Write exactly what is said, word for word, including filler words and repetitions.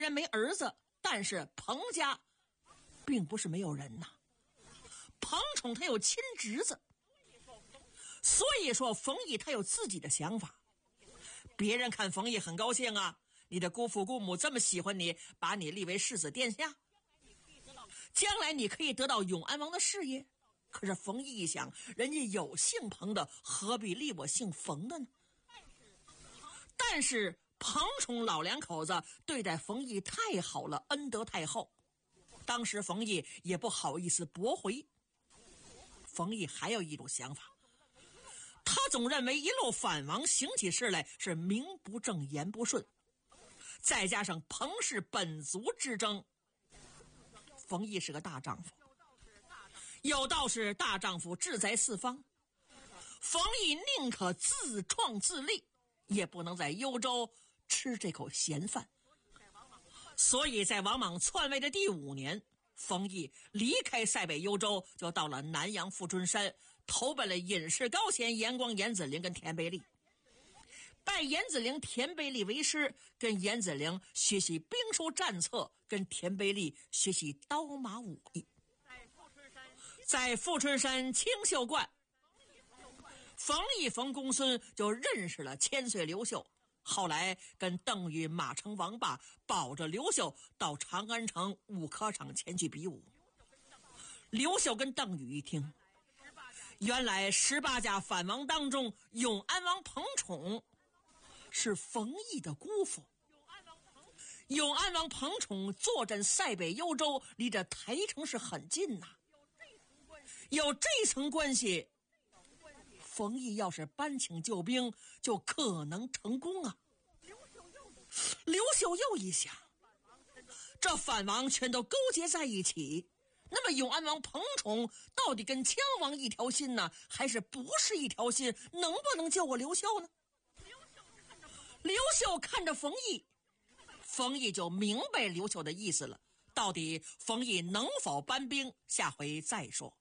然没儿子，但是彭家并不是没有人呐。彭宠他有亲侄子，所以说冯异他有自己的想法。别人看冯异很高兴啊，你的姑父姑母这么喜欢你，把你立为世子殿下，将来你可以得到永安王的事业。可是冯异一想，人家有姓彭的，何必立我姓冯的呢？但是彭宠老两口子对待冯异太好了，恩德太厚，当时冯异也不好意思驳回。冯异还有一种想法，他总认为一路反王行起事来是名不正言不顺，再加上彭氏本族之争，冯异是个大丈夫，有道是大丈夫志在四方，冯异宁可自创自立，也不能在幽州吃这口闲饭。所以在王莽篡位的第五年，冯异离开塞北幽州，就到了南阳富春山，投奔了隐士高贤、严光、严子陵跟田贝利，拜严子陵、田贝利为师，跟严子陵学习兵书战策，跟田贝利学习刀马武艺。在富春山清秀观，冯异冯公孙就认识了千岁刘秀，后来跟邓禹、马成、王霸保着刘秀到长安城武科场前去比武。刘秀跟邓禹一听，原来十八家反王当中，永安王彭宠是冯异的姑父。永安王彭宠坐镇塞北幽州，离着台城是很近呐、啊。有这层关系，冯异要是搬请救兵，就可能成功啊。刘秀又一想，这反王全都勾结在一起，那么永安王彭宠到底跟羌王一条心呢，还是不是一条心？能不能救我刘秀呢？刘秀看着冯异，冯异就明白刘秀的意思了。到底冯异能否搬兵，下回再说。